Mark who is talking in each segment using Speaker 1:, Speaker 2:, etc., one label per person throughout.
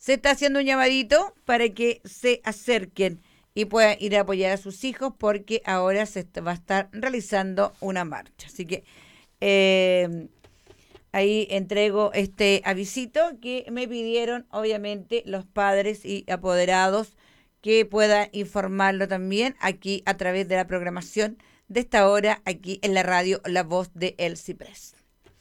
Speaker 1: se está haciendo un llamadito para que se acerquen y puedan ir a apoyar a sus hijos porque ahora va a estar realizando una marcha. Así que ahí entrego este avisito que me pidieron, obviamente, los padres y apoderados que puedan informarlo también aquí a través de la programación de esta hora aquí en la radio La Voz de El Ciprés.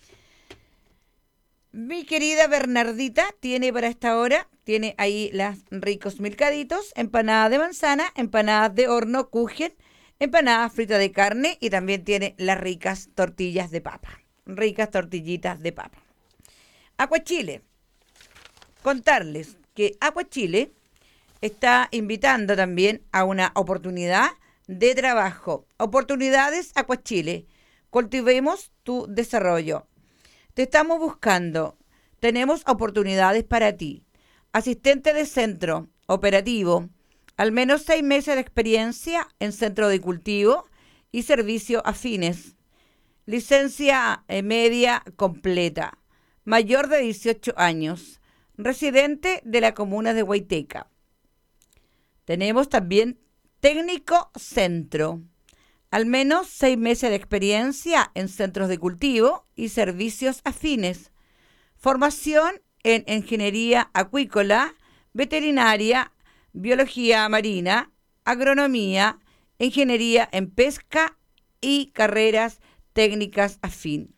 Speaker 1: Mi querida Bernardita tiene para esta hora, tiene ahí las ricos milcaditos, empanadas de manzana, empanadas de horno, kuchen, empanadas fritas de carne y también tiene las ricas tortillas de papa, ricas tortillitas de papa. Acuachile, contarles que Acuachile está invitando también a una oportunidad de trabajo. Oportunidades Acuachile, cultivemos tu desarrollo. Te estamos buscando. Tenemos oportunidades para ti. Asistente de centro operativo, al menos 6 meses de experiencia en centro de cultivo y servicio afines. Licencia media completa. Mayor de 18 años. Residente de la comuna de Huayteca. Tenemos también técnico centro. Al menos 6 meses de experiencia en centros de cultivo y servicios afines. Formación en ingeniería acuícola, veterinaria, biología marina, agronomía, ingeniería en pesca y carreras técnicas afín.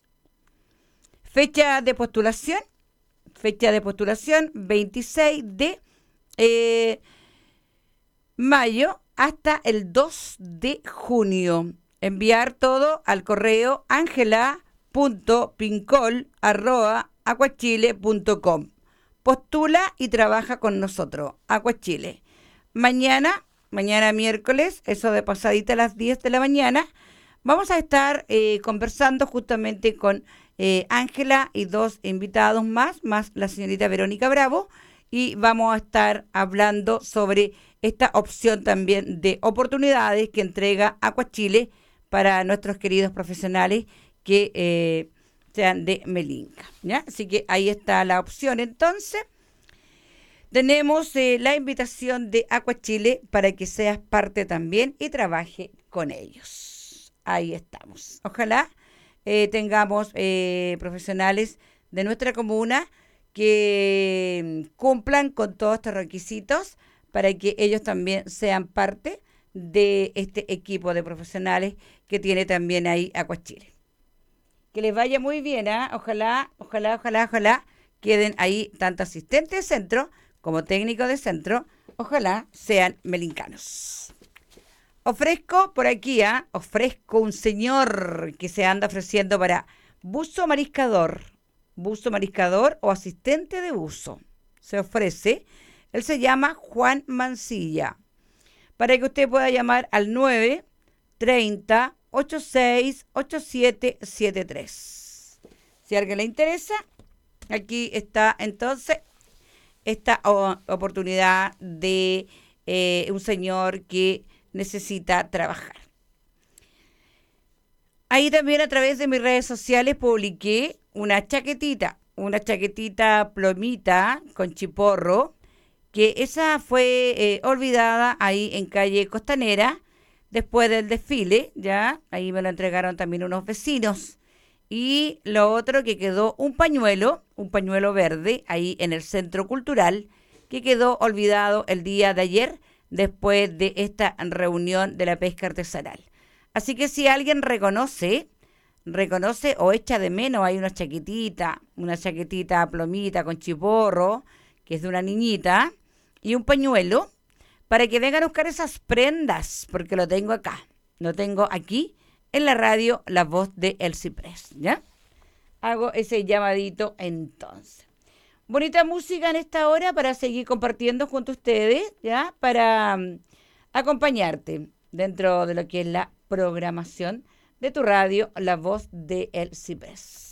Speaker 1: Fecha de postulación 26 de mayo hasta el 2 de junio. Enviar todo al correo angela.pincol@acuachile.com. Postula y trabaja con nosotros. Acuachile. Mañana miércoles, eso de pasadita a las 10 de la mañana, vamos a estar conversando justamente con Ángela y 2 invitados más la señorita Verónica Bravo, y vamos a estar hablando sobre esta opción también de oportunidades que entrega Acuachile para nuestros queridos profesionales que sean de Melinca, ¿ya? Así que ahí está la opción. Entonces, tenemos la invitación de Acuachile para que seas parte también y trabaje con ellos. Ahí estamos. Ojalá tengamos profesionales de nuestra comuna que cumplan con todos estos requisitos para que ellos también sean parte de este equipo de profesionales que tiene también ahí Acuachile. Que les vaya muy bien, ¿eh? Ojalá queden ahí tanto asistentes de centro como técnicos de centro, ojalá sean melincanos. Ofrezco por aquí, ofrezco un señor que se anda ofreciendo para buzo mariscador o asistente de buzo. Se ofrece, él se llama Juan Mancilla, para que usted pueda llamar al 930-868773. Si a alguien le interesa, aquí está entonces esta oportunidad de un señor que necesita trabajar. Ahí también a través de mis redes sociales publiqué una chaquetita plomita con chiporro, que esa fue olvidada ahí en calle Costanera después del desfile, ya, ahí me lo entregaron también unos vecinos. Y lo otro que quedó un pañuelo verde ahí en el Centro Cultural, que quedó olvidado el día de ayer después de esta reunión de la pesca artesanal. Así que si alguien reconoce o echa de menos, hay una chaquetita plomita con chiporro, que es de una niñita, y un pañuelo, para que vengan a buscar esas prendas, porque lo tengo aquí en la radio La Voz de El Ciprés, ¿ya? Hago ese llamadito entonces. Bonita música en esta hora para seguir compartiendo junto a ustedes, ¿ya? Para acompañarte dentro de lo que es la programación de tu radio La Voz de El Ciprés.